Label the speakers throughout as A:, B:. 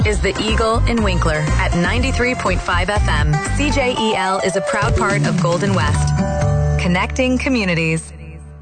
A: is the Eagle in Winkler at 93.5 FM. CJEL is a proud part of Golden West. Connecting communities.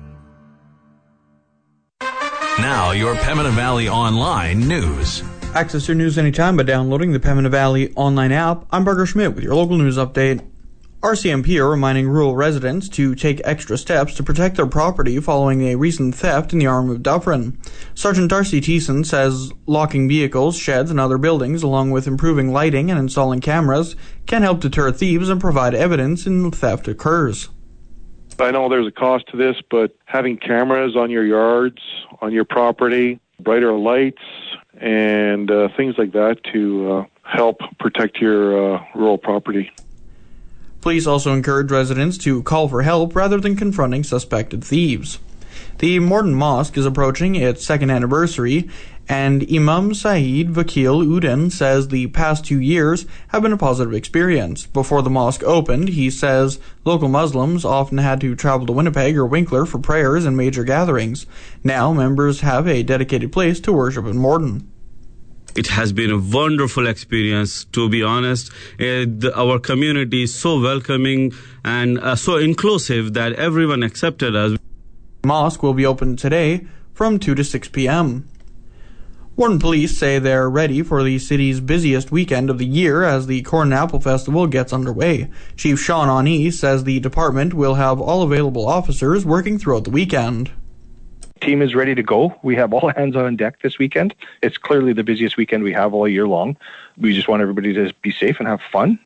B: Now, your Pembina Valley Online news.
C: Access your news anytime by downloading the Pembina Valley Online app. I'm Parker Schmidt with your local news update. RCMP are reminding rural residents to take extra steps to protect their property following a recent theft in the arm of Dufferin. Sergeant Darcy Thiessen says locking vehicles, sheds, and other buildings, along with improving lighting and installing cameras, can help deter thieves and provide evidence when theft occurs.
D: I know there's a cost to this, but having cameras on your yards, on your property, brighter lights, and things like that to help protect your rural property.
C: Police also encourage residents to call for help rather than confronting suspected thieves. The Morden Mosque is approaching its second anniversary, and Imam Saeed Vakil Udin says the past 2 years have been a positive experience. Before the mosque opened, he says local Muslims often had to travel to Winnipeg or Winkler for prayers and major gatherings. Now members have a dedicated place to worship in Morden.
E: It has been a wonderful experience, to be honest. Our community is so welcoming and so inclusive that everyone accepted us.
C: The mosque will be open today from 2 to 6 p.m. Morden police say they're ready for the city's busiest weekend of the year as the Corn and Apple Festival gets underway. Chief Sean Ani says the department will have all available officers working throughout the weekend.
F: Team is ready to go. We have all hands on deck this weekend. It's clearly the busiest weekend we have all year long. We just want everybody to be safe and have fun.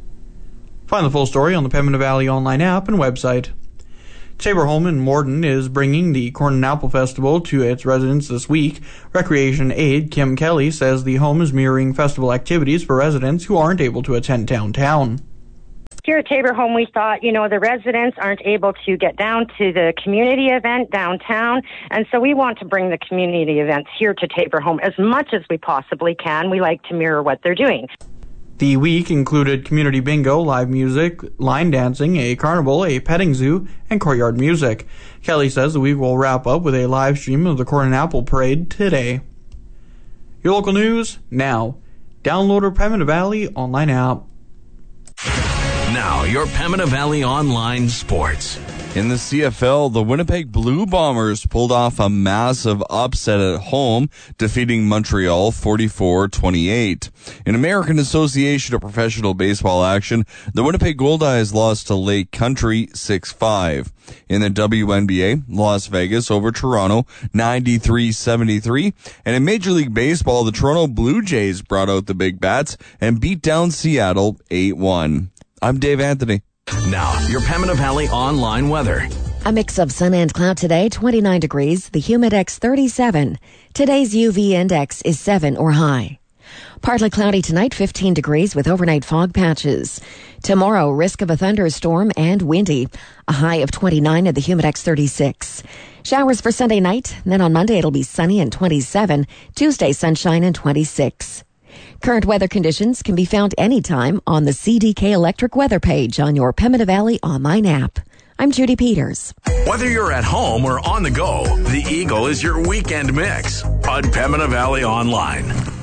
C: Find the full story on the Pembina Valley Online app and website. Tabor Home in Morden is bringing the Corn and Apple Festival to its residents this week. Recreation aide Kim Kelly says the home is mirroring festival activities for residents who aren't able to attend downtown.
G: Here at Tabor Home, we thought, the residents aren't able to get down to the community event downtown, and so we want to bring the community events here to Tabor Home as much as we possibly can. We like to mirror what they're doing.
C: The week included community bingo, live music, line dancing, a carnival, a petting zoo, and courtyard music. Kelly says the week will wrap up with a live stream of the Corn and Apple Parade today. Your local news now. Download our Pembina Valley Online app.
B: Now, your Pembina Valley Online sports.
H: In the CFL, the Winnipeg Blue Bombers pulled off a massive upset at home, defeating Montreal 44-28. In American Association of Professional Baseball action, the Winnipeg Goldeyes lost to Lake Country 6-5. In the WNBA, Las Vegas over Toronto 93-73. And in Major League Baseball, the Toronto Blue Jays brought out the big bats and beat down Seattle 8-1. I'm Dave Anthony.
B: Now, your Pembina Valley Online weather.
I: A mix of sun and cloud today, 29 degrees, the humidex 37. Today's UV index is 7 or high. Partly cloudy tonight, 15 degrees with overnight fog patches. Tomorrow, risk of a thunderstorm and windy. A high of 29 and the humidex 36. Showers for Sunday night. Then on Monday, it'll be sunny and 27. Tuesday, sunshine and 26. Current weather conditions can be found anytime on the CDK Electric weather page on your Pembina Valley Online app. I'm Judy Peters.
B: Whether you're at home or on the go, the Eagle is your weekend mix on Pembina Valley Online.